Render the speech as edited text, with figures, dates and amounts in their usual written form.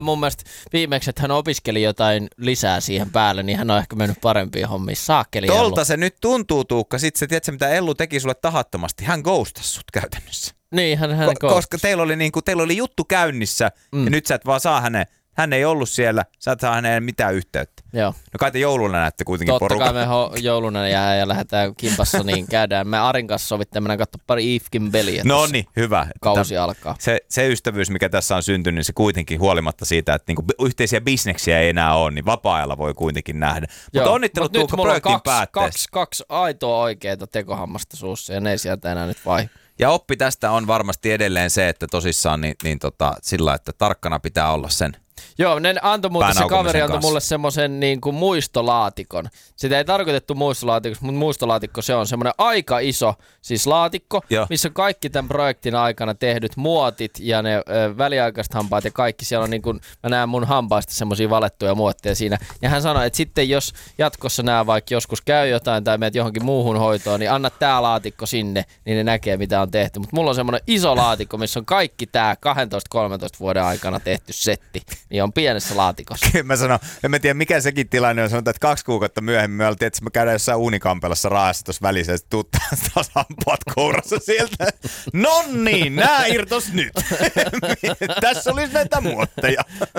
mun mielestä viimeksi, että hän opiskeli jotain lisää siihen päälle, niin hän on ehkä mennyt parempiin hommiin. Saakeli Ellu. Tolta se nyt tuntuu, Tuukka. Sitten sä tiedätkö, mitä Ellu teki sulle tahattomasti? Hän ghostasi sut käytännössä. Niin, hän koska teillä oli juttu käynnissä ja nyt sä et vaan saa hän ei ollut siellä, sä et saa häneen mitään yhteyttä. Joo. No kai te jouluna näette kuitenkin Totta kai me jouluna jää ja lähdetään kimpassa, niin käydään. Me Arin kanssa sovittiin, mennään katsomaan pari Ifkin peliä. No niin, hyvä. Kausi alkaa. Se ystävyys, mikä tässä on syntynyt, niin se kuitenkin huolimatta siitä, että niinku yhteisiä bisneksiä ei enää ole, niin vapaa-ajalla voi kuitenkin nähdä. Mutta onnittelut Tuukka projektin päätteessä. Kaksi aitoa oikeita tekohammasta suussa ja ne ei sieltä enää nyt vai. Ja oppi tästä on varmasti edelleen se, että tosissaan sillä, että tarkkana pitää olla sen. Joo, ne se kaveri antoi mulle semmoisen niin kuin muistolaatikon. Sitä ei tarkoitettu muistolaatikoksi, mutta muistolaatikko se on semmoinen aika iso siis laatikko, missä on kaikki tämän projektin aikana tehdyt muotit ja ne väliaikaiset hampaat ja kaikki. Siellä on niin kuin, mä näen mun hampaista semmoisia valettuja muotteja siinä. Ja hän sanoi, että sitten jos jatkossa nämä vaikka joskus käy jotain tai menet johonkin muuhun hoitoon, niin anna tää laatikko sinne, niin ne näkee mitä on tehty. Mutta mulla on semmoinen iso laatikko, missä on kaikki tää 12-13 vuoden aikana tehty setti. Niin on pienessä laatikossa. Mä sanon, en mä tiedä mikä sekin tilanne on, sanotaan, että 2 kuukautta myöhemmin me oltiin, että me käydään jossain Uunikampelassa Raahessa tuossa välissä ja sitten tuu taas hampaat kourassa sieltä. No niin, nää irtos nyt. Tässä olisi näitä muotteja.